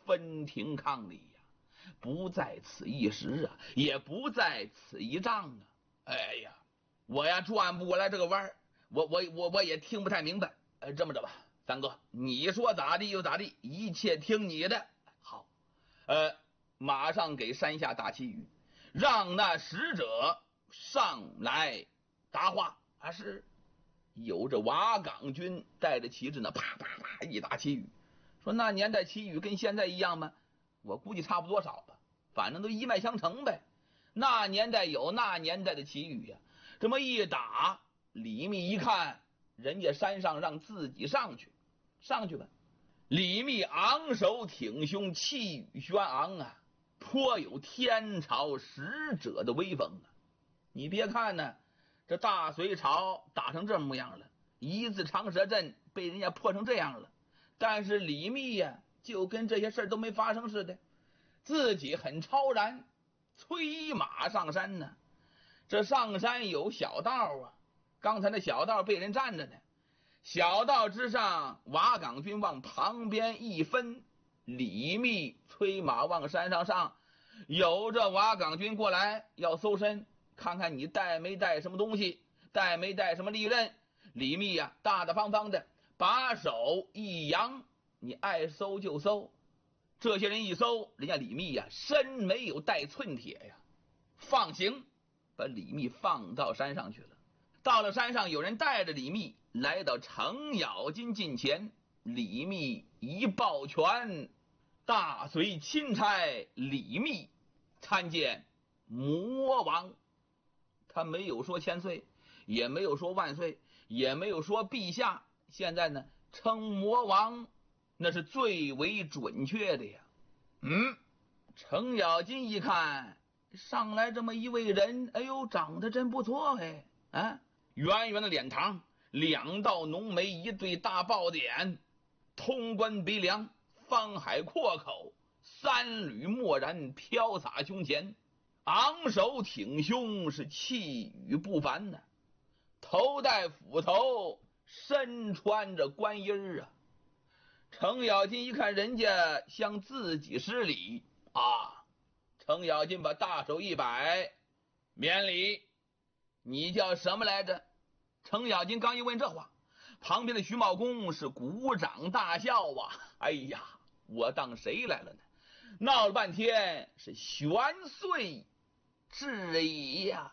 分庭抗礼呀，不在此一时啊，也不在此一仗啊。哎呀，我呀转不过来这个弯儿，我也听不太明白。这么着吧，三哥，你说咋地就咋地，一切听你的。好，马上给山下打旗语，让那使者上来答话。是有着瓦岗军带着旗帜呢，啪啪啪一打旗语，说那年代旗语跟现在一样吗？我估计差不多少吧，反正都一脉相承呗。那年代有那年代的旗语呀，这么一打，李密一看人家山上让自己上去吧。李密昂首挺胸，气宇轩昂啊，颇有天朝使者的威风啊。你别看呢，这大隋朝打成这模样了，一字长蛇阵被人家破成这样了，但是李密呀，就跟这些事都没发生似的，自己很超然，催马上山呢。这上山有小道啊，刚才那小道被人占着呢，小道之上，瓦岗军往旁边一分，李密催马往山上上，有这瓦岗军过来要搜身，看看你带没带什么东西，带没带什么利刃。李密呀，大大方方的把手一扬，你爱搜就搜。这些人一搜，人家李密呀，身没有带寸铁呀，放行，把李密放到山上去了。到了山上，有人带着李密来到程咬金近前，李密一抱拳，大隋钦差李密参见魔王。他没有说千岁，也没有说万岁，也没有说陛下，现在呢称魔王，那是最为准确的呀。程咬金一看上来这么一位人，哎呦，长得真不错哎，圆圆的脸庞，两道浓眉，一对大爆点，通关鼻梁，方海阔口，三缕墨然飘洒胸前，昂首挺胸，是气宇不凡呢。头戴斧头，身穿着官衣啊。程咬金一看人家向自己施礼啊，程咬金把大手一摆，免礼。你叫什么来着？程咬金刚一问这话，旁边的徐茂公是鼓掌大笑啊。哎呀，我当谁来了呢？闹了半天是玄岁至矣呀。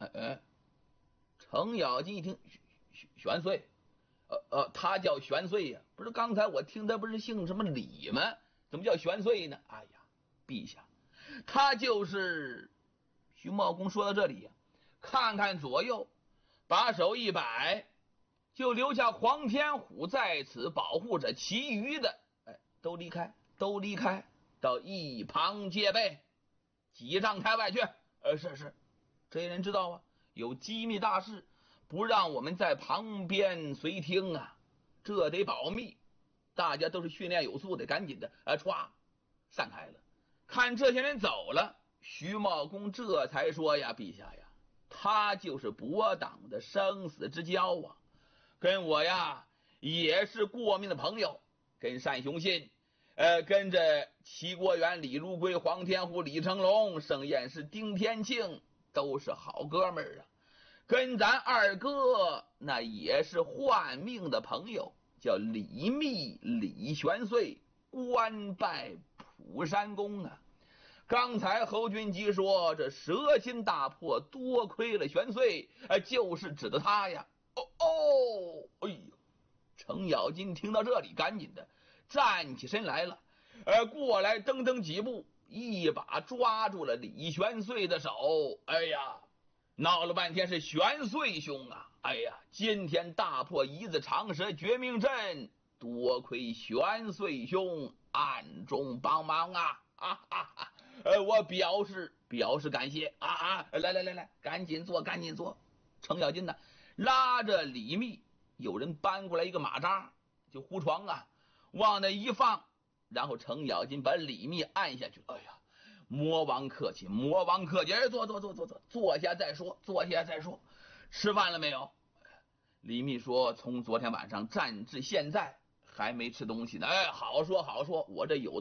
程咬金一听玄岁，他叫玄岁呀，不是刚才我听他不是姓什么李吗？怎么叫玄岁呢？哎呀，陛下，他就是徐茂公。说到这里呀，看看左右，把手一摆，就留下黄天虎在此保护着，其余的都离开，到一旁戒备，几丈开外去。是，这些人知道啊，有机密大事，不让我们在旁边随听啊，这得保密。大家都是训练有素的，赶紧的歘散开了。看这些人走了，徐茂公这才说呀，陛下呀，他就是伯党的生死之交啊，跟我呀也是过命的朋友，跟单雄信跟着齐国元、李如归、黄天虎、李成龙、盛彦师、丁天庆都是好哥们儿啊，跟咱二哥那也是换命的朋友，叫李密李玄岁，官拜蒲山公啊。刚才侯君集说这蛇心大破，多亏了玄岁，就是指的他呀。哎呦，程咬金听到这里，赶紧的站起身来了，过来蹬蹬几步，一把抓住了李玄岁的手。哎呀，闹了半天是玄岁兄啊！哎呀，今天大破一字长蛇绝命阵，多亏玄岁兄暗中帮忙啊！我表示感谢啊！来，赶紧坐。程咬金呢，拉着李密，有人搬过来一个马扎，就胡床啊，往那一放，然后程咬金把李密按下去了。哎呀，魔王客气，坐下再说。吃饭了没有？李密说从昨天晚上战至现在还没吃东西呢。好说，我这有